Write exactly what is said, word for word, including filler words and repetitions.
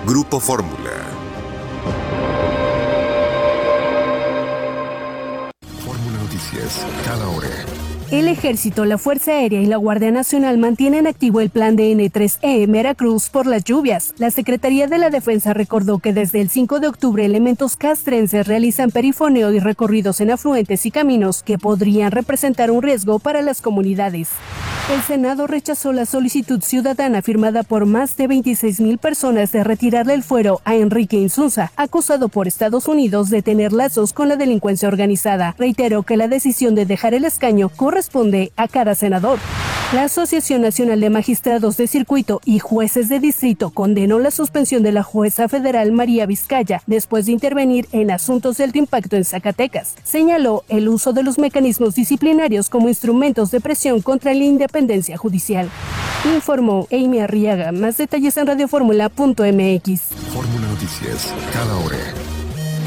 Grupo Fórmula. Fórmula Noticias, cada hora. El Ejército, la Fuerza Aérea y la Guardia Nacional mantienen activo el plan de N tres E en Veracruz por las lluvias. La Secretaría de la Defensa recordó que desde el cinco de octubre elementos castrenses realizan perifoneo y recorridos en afluentes y caminos que podrían representar un riesgo para las comunidades. El Senado rechazó la solicitud ciudadana firmada por más de veintiséis mil personas de retirarle el fuero a Enrique Insunza, acusado por Estados Unidos de tener lazos con la delincuencia organizada. Reiteró que la decisión de dejar el escaño corresponde a cada senador. La Asociación Nacional de Magistrados de Circuito y Jueces de Distrito condenó la suspensión de la jueza federal María Vizcaya después de intervenir en asuntos de alto impacto en Zacatecas. Señaló el uso de los mecanismos disciplinarios como instrumentos de presión contra la independencia judicial. Informó Amy Arriaga. Más detalles en radio fórmula punto m x. Fórmula Noticias, cada hora.